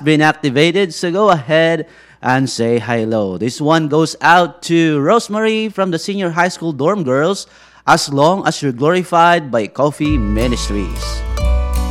been activated, so go ahead and say hello. This one goes out to Rosemary from the senior high school dorm girls. As long as you're glorified by Coffee Ministries.